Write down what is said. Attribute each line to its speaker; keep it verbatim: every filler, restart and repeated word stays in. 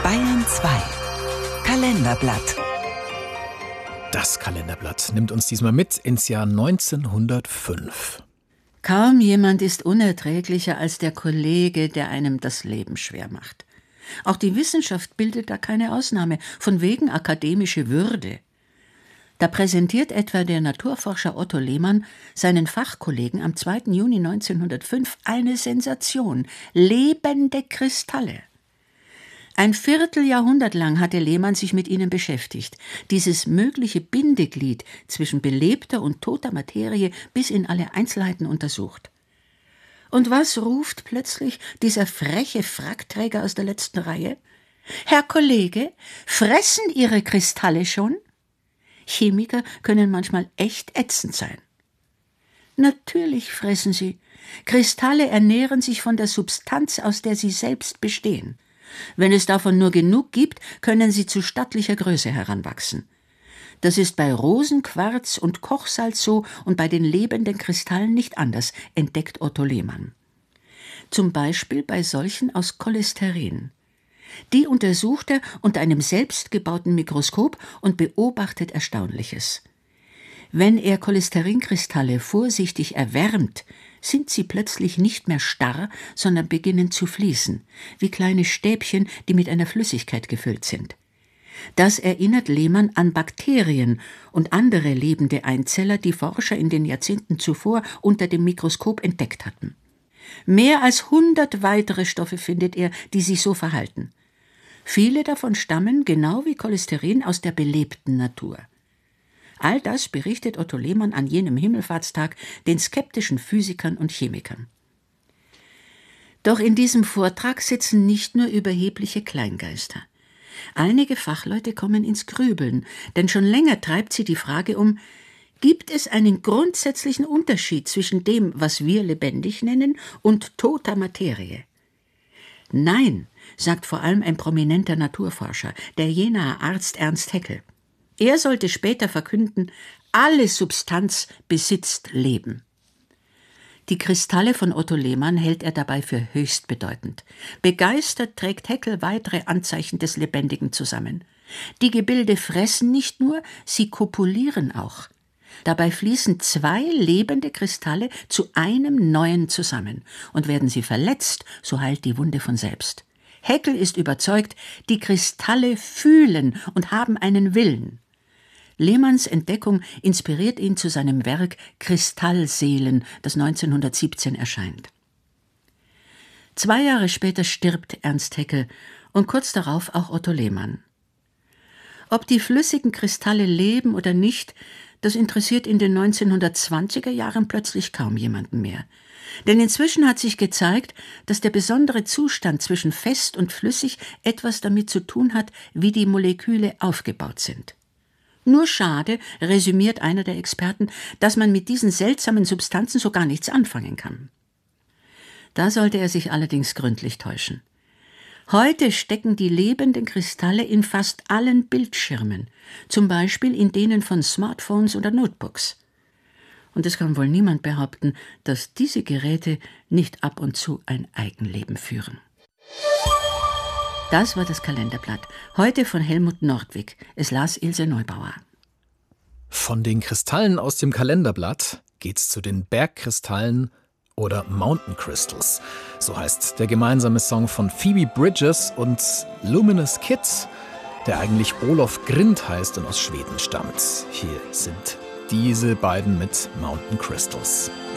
Speaker 1: Bayern zwei. Kalenderblatt.
Speaker 2: Das Kalenderblatt nimmt uns diesmal mit ins Jahr neunzehnhundertfünf.
Speaker 3: Kaum jemand ist unerträglicher als der Kollege, der einem das Leben schwer macht. Auch die Wissenschaft bildet da keine Ausnahme, von wegen akademische Würde. Da präsentiert etwa der Naturforscher Otto Lehmann seinen Fachkollegen am zweiten Juni neunzehnhundertfünf eine Sensation: lebende Kristalle. Ein Vierteljahrhundert lang hatte Lehmann sich mit ihnen beschäftigt, dieses mögliche Bindeglied zwischen belebter und toter Materie bis in alle Einzelheiten untersucht. Und was ruft plötzlich dieser freche Frackträger aus der letzten Reihe? »Herr Kollege, fressen Ihre Kristalle schon?« Chemiker können manchmal echt ätzend sein. Natürlich fressen sie. Kristalle ernähren sich von der Substanz, aus der sie selbst bestehen. Wenn es davon nur genug gibt, können sie zu stattlicher Größe heranwachsen. Das ist bei Rosenquarz und Kochsalz so und bei den lebenden Kristallen nicht anders, entdeckt Otto Lehmann. Zum Beispiel bei solchen aus Cholesterin. Die untersucht er unter einem selbstgebauten Mikroskop und beobachtet Erstaunliches. Wenn er Cholesterinkristalle vorsichtig erwärmt, sind sie plötzlich nicht mehr starr, sondern beginnen zu fließen, wie kleine Stäbchen, die mit einer Flüssigkeit gefüllt sind. Das erinnert Lehmann an Bakterien und andere lebende Einzeller, die Forscher in den Jahrzehnten zuvor unter dem Mikroskop entdeckt hatten. Mehr als hundert weitere Stoffe findet er, die sich so verhalten. Viele davon stammen, genau wie Cholesterin, aus der belebten Natur. All das berichtet Otto Lehmann an jenem Himmelfahrtstag den skeptischen Physikern und Chemikern. Doch in diesem Vortrag sitzen nicht nur überhebliche Kleingeister. Einige Fachleute kommen ins Grübeln, denn schon länger treibt sie die Frage um: Gibt es einen grundsätzlichen Unterschied zwischen dem, was wir lebendig nennen, und toter Materie? Nein, sagt vor allem ein prominenter Naturforscher, der Jenaer Arzt Ernst Haeckel. Er sollte später verkünden: Alle Substanz besitzt Leben. Die Kristalle von Otto Lehmann hält er dabei für höchst bedeutend. Begeistert trägt Haeckel weitere Anzeichen des Lebendigen zusammen. Die Gebilde fressen nicht nur, sie kopulieren auch. Dabei fließen zwei lebende Kristalle zu einem neuen zusammen. Und werden sie verletzt, so heilt die Wunde von selbst. Haeckel ist überzeugt, die Kristalle fühlen und haben einen Willen. Lehmanns Entdeckung inspiriert ihn zu seinem Werk Kristallseelen, das neunzehnhundertsiebzehn erscheint. Zwei Jahre später stirbt Ernst Haeckel und kurz darauf auch Otto Lehmann. Ob die flüssigen Kristalle leben oder nicht, das interessiert in den neunzehnhundertzwanziger Jahren plötzlich kaum jemanden mehr. Denn inzwischen hat sich gezeigt, dass der besondere Zustand zwischen fest und flüssig etwas damit zu tun hat, wie die Moleküle aufgebaut sind. Nur schade, resümiert einer der Experten, dass man mit diesen seltsamen Substanzen so gar nichts anfangen kann. Da sollte er sich allerdings gründlich täuschen. Heute stecken die lebenden Kristalle in fast allen Bildschirmen, zum Beispiel in denen von Smartphones oder Notebooks. Und es kann wohl niemand behaupten, dass diese Geräte nicht ab und zu ein Eigenleben führen. Das war das Kalenderblatt. Heute von Helmut Nordwig. Es las Ilse Neubauer.
Speaker 2: Von den Kristallen aus dem Kalenderblatt geht's zu den Bergkristallen oder Mountain Crystals. So heißt der gemeinsame Song von Phoebe Bridgers und Luminous Kid, der eigentlich Olof Grind heißt und aus Schweden stammt. Hier sind diese beiden mit Mountain Crystals.